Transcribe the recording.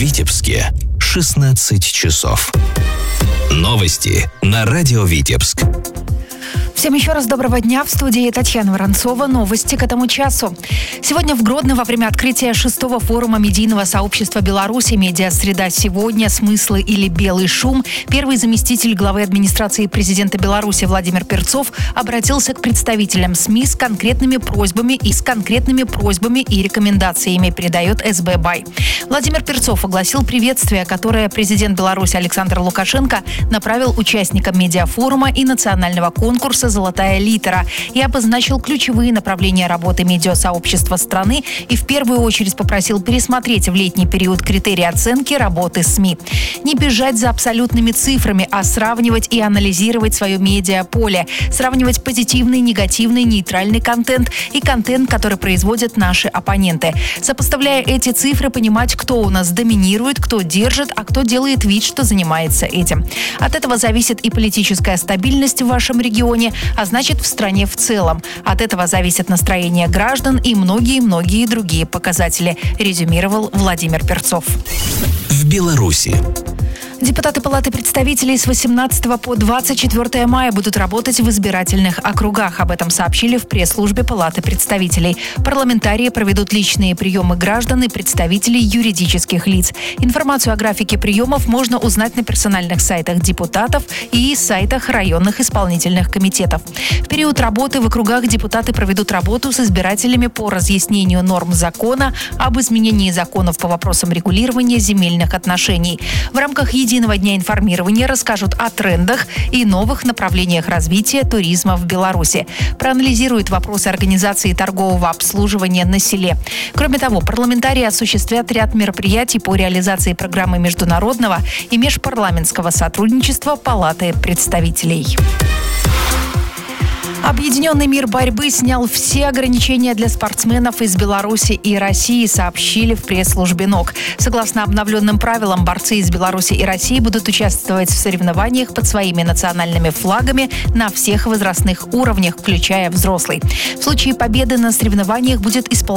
Витебске 16 часов. Новости на радио Витебск. Всем еще раз доброго дня. В студии Татьяна Воронцова. Новости к этому часу. Сегодня в Гродно во время открытия 6-го форума медийного сообщества Беларуси «Медиасреда сегодня. Смыслы или белый шум» первый заместитель главы администрации президента Беларуси Владимир Перцов обратился к представителям СМИ с конкретными просьбами и рекомендациями, передает СБ «Бай». Владимир Перцов огласил приветствие, которое президент Беларуси Александр Лукашенко направил участникам медиафорума и национального конкурса «Золотая литера» и обозначил ключевые направления работы медиасообщества страны и в первую очередь попросил пересмотреть в летний период критерии оценки работы СМИ. Не бежать за абсолютными цифрами, а сравнивать и анализировать свое медиаполе, сравнивать позитивный, негативный, нейтральный контент и контент, который производят наши оппоненты. Сопоставляя эти цифры, понимать, кто у нас доминирует, кто держит, а кто делает вид, что занимается этим. От этого зависит и политическая стабильность в вашем регионе, а значит в стране в целом. От этого зависит настроение граждан и многие другие показатели, резюмировал Владимир Перцов. В Беларуси. Депутаты Палаты представителей с 18 по 24 мая будут работать в избирательных округах. Об этом сообщили в пресс-службе Палаты представителей. Парламентарии проведут личные приемы граждан и представителей юридических лиц. Информацию о графике приемов можно узнать на персональных сайтах депутатов и сайтах районных исполнительных комитетов. В период работы в округах депутаты проведут работу с избирателями по разъяснению норм закона об изменении законов по вопросам регулирования земельных отношений. В рамках единого дня информирования расскажут о трендах и новых направлениях развития туризма в Беларуси. Проанализируют вопросы организации торгового обслуживания на селе. Кроме того, парламентарии осуществят ряд мероприятий по реализации программы международного и межпарламентского сотрудничества Палаты представителей. Объединенный мир борьбы снял все ограничения для спортсменов из Беларуси и России, сообщили в пресс-службе НОК. Согласно обновленным правилам, борцы из Беларуси и России будут участвовать в соревнованиях под своими национальными флагами на всех возрастных уровнях, включая взрослый. В случае победы на соревнованиях будет исполнять